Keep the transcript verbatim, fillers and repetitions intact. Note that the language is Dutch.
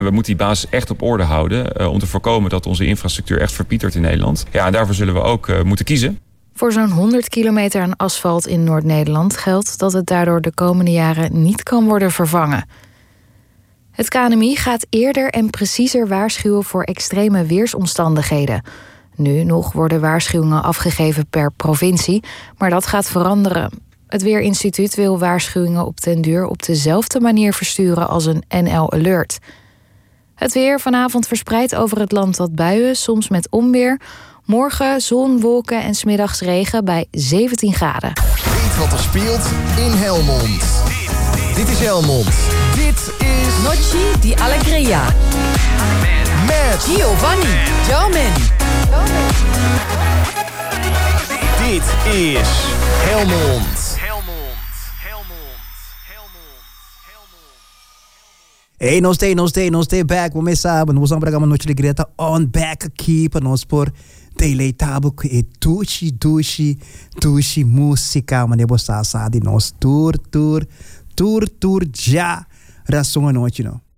We moeten die basis echt op orde houden uh, om te voorkomen dat onze infrastructuur echt verpietert in Nederland. Ja, en daarvoor zullen we ook uh, moeten kiezen. Voor zo'n honderd kilometer aan asfalt in Noord-Nederland geldt dat het daardoor de komende jaren niet kan worden vervangen. Het K N M I gaat eerder en preciezer waarschuwen voor extreme weersomstandigheden. Nu nog worden waarschuwingen afgegeven per provincie, maar dat gaat veranderen. Het Weerinstituut wil waarschuwingen op den duur op dezelfde manier versturen als een N L Alert. Het weer vanavond verspreidt over het land wat buien, soms met onweer. Morgen zon, wolken en 's middags regen bij zeventien graden. Weet wat er speelt in Helmond. Dit is Helmond. Dit is Noche di Alegria. Met Giovanni. Jomen. Dit is Helmond. Hey, nós tem, nós tem, nós tem back. Vamos sabe, nós vamos para noite de greta on back aqui para nós por deleitável e tushi, tushi, tushi música, mas nebo sa sa de nós tour, tour, tour, tour já. Ração a noite não.